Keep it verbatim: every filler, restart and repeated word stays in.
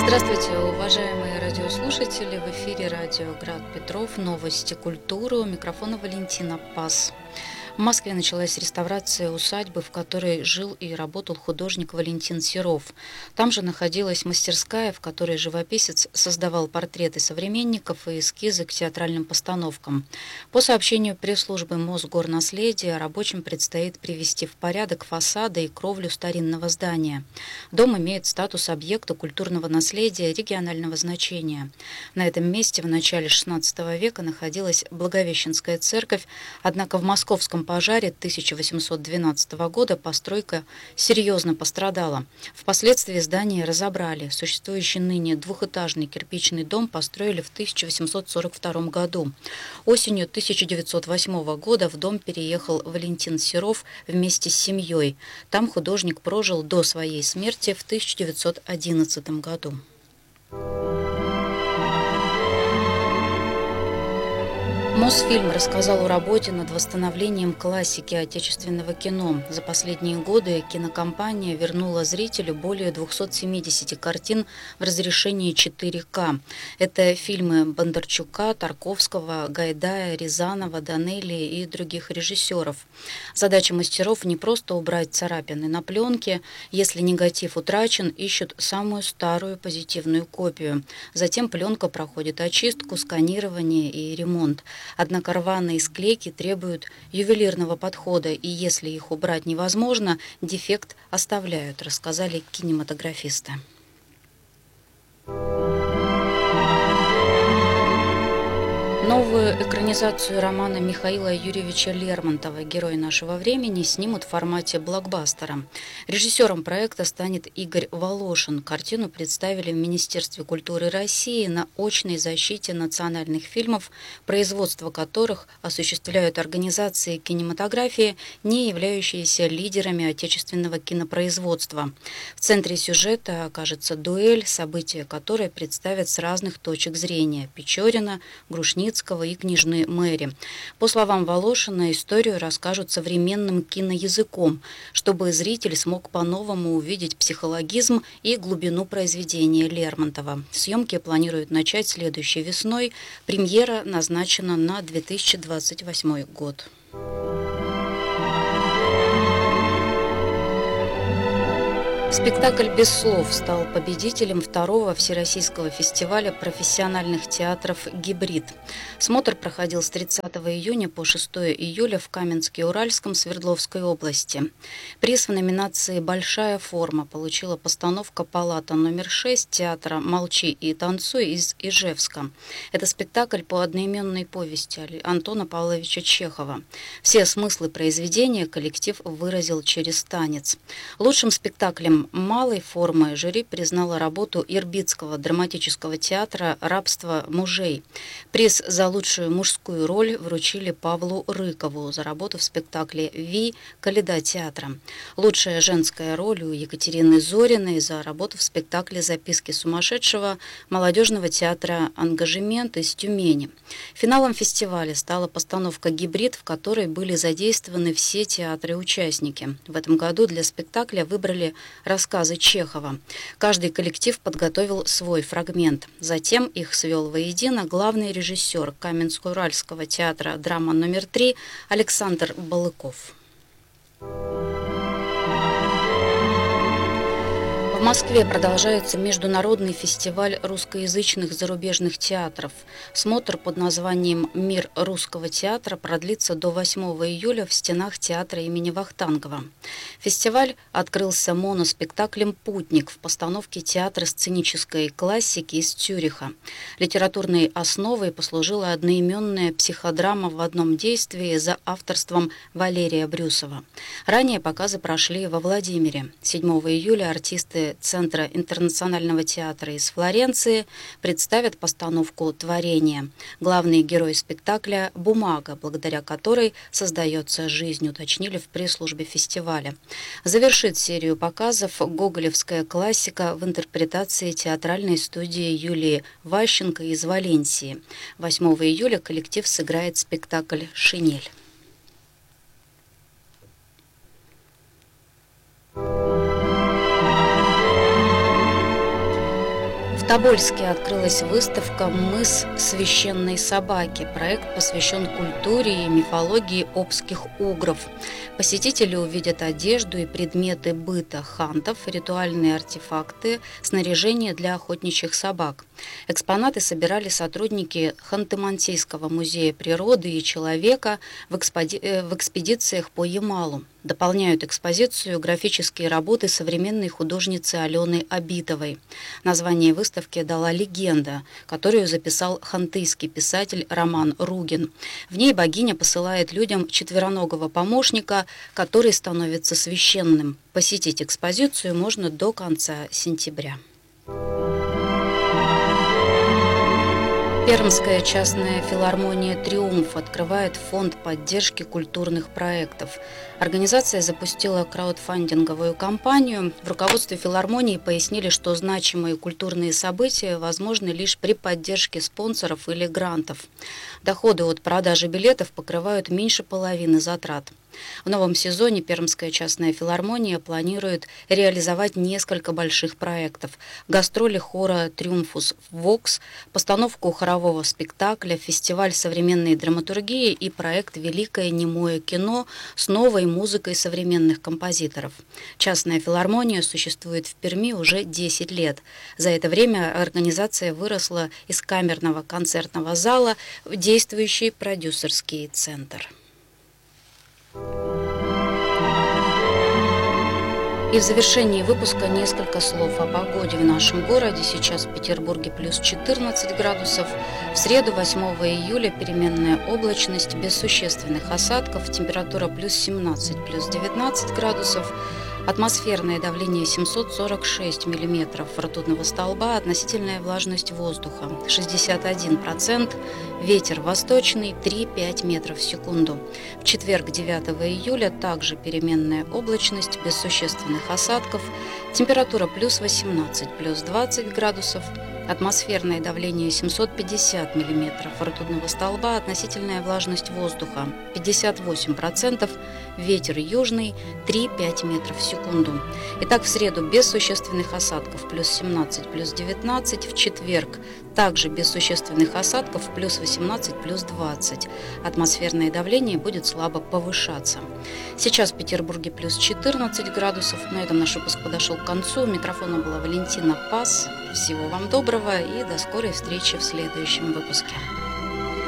Здравствуйте, уважаемые радиослушатели! В эфире радио «Град Петров», новости культуры. У микрофона Валентина Пас. В Москве началась реставрация усадьбы, в которой жил и работал художник Валентин Серов. Там же находилась мастерская, в которой живописец создавал портреты современников и эскизы к театральным постановкам. По сообщению пресс-службы Мосгорнаследия, рабочим предстоит привести в порядок фасады и кровлю старинного здания. Дом имеет статус объекта культурного наследия регионального значения. На этом месте в начале шестнадцатого века находилась Благовещенская церковь, однако в московском пожаре тысяча восемьсот двенадцатого года постройка серьезно пострадала. Впоследствии здание разобрали. Существующий ныне двухэтажный кирпичный дом построили в тысяча восемьсот сорок втором году. Осенью тысяча девятьсот восьмого года в дом переехал Валентин Серов вместе с семьей. Там художник прожил до своей смерти в тысяча девятьсот одиннадцатом году. Мосфильм рассказал о работе над восстановлением классики отечественного кино. За последние годы кинокомпания вернула зрителю более двухсот семидесяти картин в разрешении четыре ка. Это фильмы Бондарчука, Тарковского, Гайдая, Рязанова, Данелли и других режиссеров. Задача мастеров не просто убрать царапины на пленке. Если негатив утрачен, ищут самую старую позитивную копию. Затем пленка проходит очистку, сканирование и ремонт. Однако рваные склейки требуют ювелирного подхода, и если их убрать невозможно, дефект оставляют, рассказали кинематографисты. Новую экранизацию романа Михаила Юрьевича Лермонтова «Герой нашего времени» снимут в формате блокбастера. Режиссером проекта станет Игорь Волошин. Картину представили в Министерстве культуры России на очной защите национальных фильмов, производство которых осуществляют организации кинематографии, не являющиеся лидерами отечественного кинопроизводства. В центре сюжета окажется дуэль, события которой представят с разных точек зрения – Печорина, Грушницкого и княжны Мэри. По словам Волошина, историю расскажут современным киноязыком, чтобы зритель смог по-новому увидеть психологизм и глубину произведения Лермонтова. Съемки планируют начать следующей весной. Премьера назначена на две тысячи двадцать восьмой год. Спектакль «Без слов» стал победителем второго всероссийского фестиваля профессиональных театров «Гибрид». Смотр проходил с тридцатого июня по шестого июля в Каменске-Уральском Свердловской области. Приз в номинации «Большая форма» получила постановка «Палата номер шесть» театра «Молчи и танцуй» из Ижевска. Это спектакль по одноименной повести Антона Павловича Чехова. Все смыслы произведения коллектив выразил через танец. Лучшим спектаклем малой формы жюри признало работу Ирбитского драматического театра «Рабство мужей». Приз за лучшую мужскую роль вручили Павлу Рыкову за работу в спектакле «Ви. Коляда театра». Лучшая женская роль у Екатерины Зориной за работу в спектакле «Записки сумасшедшего» молодежного театра «Ангажемент» из Тюмени. Финалом фестиваля стала постановка «Гибрид», в которой были задействованы все театры-участники. В этом году для спектакля выбрали рассказы Чехова. Каждый коллектив подготовил свой фрагмент. Затем их свел воедино главный режиссер Каменско-Уральского театра «Драма номер три» Александр Балыков. В Москве продолжается международный фестиваль русскоязычных зарубежных театров. Смотр под названием «Мир русского театра» продлится до восьмого июля в стенах театра имени Вахтангова. Фестиваль открылся моноспектаклем «Путник» в постановке театра сценической классики из Цюриха. Литературной основой послужила одноименная психодрама в одном действии за авторством Валерия Брюсова. Ранее показы прошли во Владимире. седьмого июля артисты Центра интернационального театра из Флоренции представят постановку «Творение». Главный герой спектакля – бумага, благодаря которой создается жизнь, уточнили в пресс-службе фестиваля. Завершит серию показов гоголевская классика в интерпретации театральной студии Юлии Ващенко из Валенсии. восьмого июля коллектив сыграет спектакль «Шинель». В Тобольске открылась выставка «Мыс священной собаки». Проект посвящен культуре и мифологии обских угров. Посетители увидят одежду и предметы быта хантов, ритуальные артефакты, снаряжение для охотничьих собак. Экспонаты собирали сотрудники Ханты-Мансийского музея природы и человека в, эксподи... в экспедициях по Ямалу. Дополняют экспозицию графические работы современной художницы Алены Абитовой. Название выставки дала легенда, которую записал хантыйский писатель Роман Ругин. В ней богиня посылает людям четвероногого помощника, который становится священным. Посетить экспозицию можно до конца сентября. Пермская частная филармония «Триумф» открывает фонд поддержки культурных проектов. Организация запустила краудфандинговую кампанию. В руководстве филармонии пояснили, что значимые культурные события возможны лишь при поддержке спонсоров или грантов. Доходы от продажи билетов покрывают меньше половины затрат. В новом сезоне Пермская частная филармония планирует реализовать несколько больших проектов. Гастроли хора «Триумфус Вокс», постановку хорового спектакля, фестиваль современной драматургии и проект «Великое немое кино» с новой музыкой современных композиторов. Частная филармония существует в Перми уже десять лет. За это время организация выросла из камерного концертного зала в действующий продюсерский центр. И в завершении выпуска несколько слов о погоде в нашем городе. Сейчас в Петербурге плюс четырнадцать градусов. В среду, восьмого июля, переменная облачность без существенных осадков. Температура плюс семнадцать, плюс девятнадцать градусов. Атмосферное давление семьсот сорок шесть миллиметров ртутного столба, относительная влажность воздуха шестьдесят один процент, ветер восточный три-пять метров в секунду. В четверг, девятого июля, также переменная облачность без существенных осадков, температура плюс восемнадцать, плюс двадцать градусов, атмосферное давление семьсот пятьдесят миллиметров ртутного столба, относительная влажность воздуха пятьдесят восемь процентов, ветер южный три-пять метров в секунду. Итак, в среду без существенных осадков плюс семнадцать, плюс девятнадцать, в четверг также без существенных осадков плюс восемнадцать, плюс двадцать. Атмосферное давление будет слабо повышаться. Сейчас в Петербурге плюс четырнадцать градусов. На этом наш выпуск подошел к концу. У микрофона была Валентина Пас. Всего вам доброго и до скорой встречи в следующем выпуске.